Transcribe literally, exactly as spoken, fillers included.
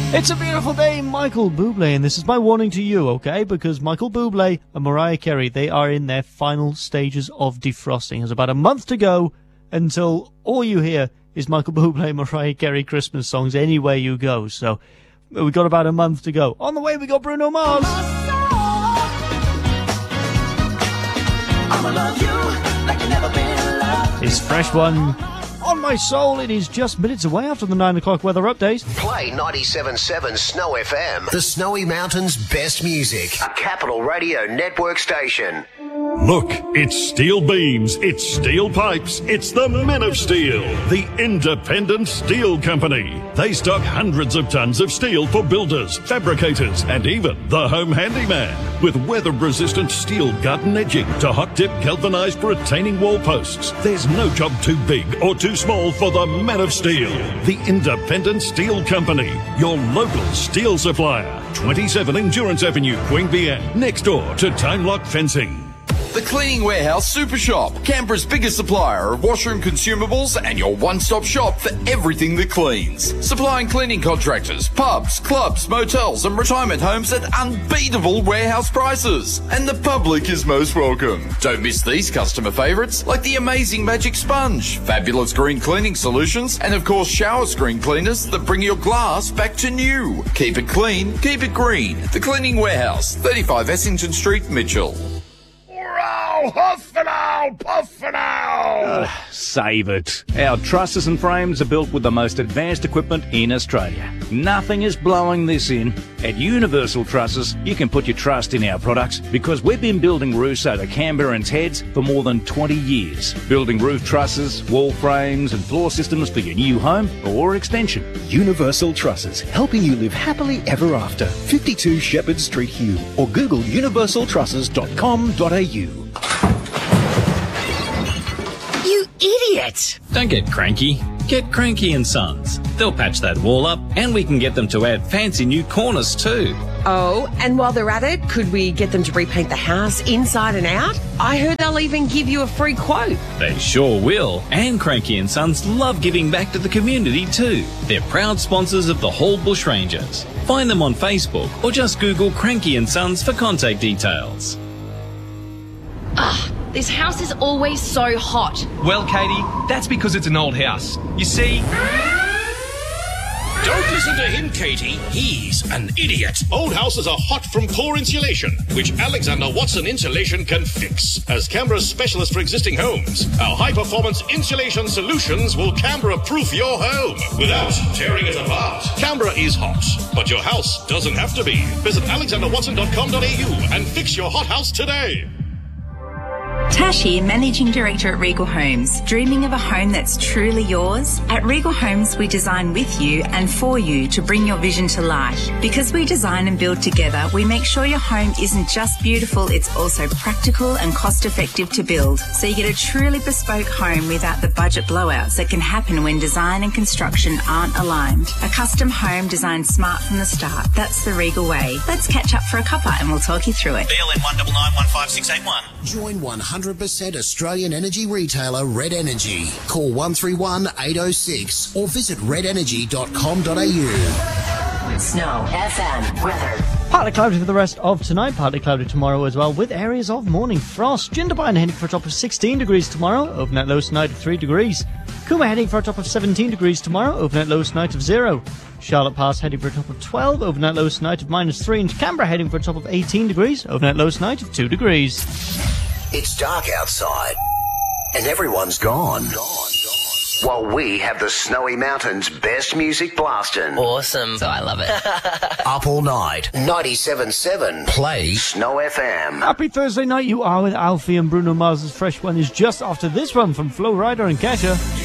It's a beautiful day, Michael Bublé, and this is my warning to you, okay? Because Michael Bublé and Mariah Carey, they are in their final stages of defrosting. There's about a month to go until all you hear is Michael Bublé and Mariah Carey Christmas songs anywhere you go. So we've got about a month to go. On the way, we got Bruno Mars. I'ma love you like you never been loved. His fresh one, On My Soul. It is just minutes away after the nine o'clock weather update. Play ninety-seven point seven Snow F M, the Snowy Mountains' best music. A Capital Radio Network station. Look, it's steel beams, it's steel pipes, it's the Men of Steel, the independent steel company. They stock hundreds of tons of steel for builders, fabricators, and even the home handyman. With weather-resistant steel garden edging to hot-dip galvanized retaining wall posts, there's no job too big or too small for the Men of Steel, the independent steel company, your local steel supplier. twenty-seven Endurance Avenue, Queanbeyan, next door to Time Lock Fencing. The Cleaning Warehouse Super Shop, Canberra's biggest supplier of washroom consumables and your one-stop shop for everything that cleans. Supplying cleaning contractors, pubs, clubs, motels and retirement homes at unbeatable warehouse prices. And the public is most welcome. Don't miss these customer favourites like the amazing Magic Sponge, fabulous green cleaning solutions, and of course shower screen cleaners that bring your glass back to new. Keep it clean, keep it green. The Cleaning Warehouse, thirty-five Essington Street, Mitchell. Huff and owl, puff and owl. Uh, save it. Our trusses and frames are built with the most advanced equipment in Australia. Nothing is blowing this in. At Universal Trusses, you can put your trust in our products because we've been building roofs over Canberrans' heads for more than twenty years. Building roof trusses, wall frames and floor systems for your new home or extension. Universal Trusses, helping you live happily ever after. fifty-two Shepherd Street, Hugh, or Google universal trusses dot com dot a u. You idiot! Don't get cranky. Get Cranky and Sons. They'll patch that wall up and we can get them to add fancy new corners too. Oh, and while they're at it, could we get them to repaint the house inside and out? I heard they'll even give you a free quote. They sure will. And Cranky and Sons love giving back to the community too. They're proud sponsors of the Hall Bushrangers. Find them on Facebook or just Google Cranky and Sons for contact details. Ugh, this house is always so hot. Well, Katie, that's because it's an old house. You see... Don't listen to him, Katie. He's an idiot. Old houses are hot from core insulation, which Alexander Watson Insulation can fix. As Canberra's specialist for existing homes, our high-performance insulation solutions will Canberra-proof your home without tearing it apart. Canberra is hot, but your house doesn't have to be. Visit alexander watson dot com dot a u and fix your hot house today. Tash here, Managing Director at Regal Homes. Dreaming of a home that's truly yours? At Regal Homes, we design with you and for you to bring your vision to life. Because we design and build together, we make sure your home isn't just beautiful, it's also practical and cost-effective to build. So you get a truly bespoke home without the budget blowouts that can happen when design and construction aren't aligned. A custom home designed smart from the start. That's the Regal way. Let's catch up for a cuppa and we'll talk you through it. B L N one nine nine one five six eight one. Join one hundred percent Australian energy retailer Red Energy. Call one three one eight oh six or visit red energy dot com dot a u. Snow F M weather. Partly cloudy for the rest of tonight, partly cloudy tomorrow as well, with areas of morning frost. Jindabyne heading for a top of sixteen degrees tomorrow, overnight lows tonight of three degrees. Cooma heading for a top of seventeen degrees tomorrow, overnight lows tonight of zero. Charlotte Pass heading for a top of twelve, overnight lows tonight of minus three. And Canberra heading for a top of eighteen degrees, overnight lows tonight of two degrees. It's dark outside, and everyone's gone. Gone, gone. While we have the Snowy Mountains' best music blasting. Awesome. So I love it. Up all night. ninety-seven point seven. Play Snow F M. Happy Thursday night, you are with Alfie, and Bruno Mars' fresh one is just after this one from Flo Rida and Kesha.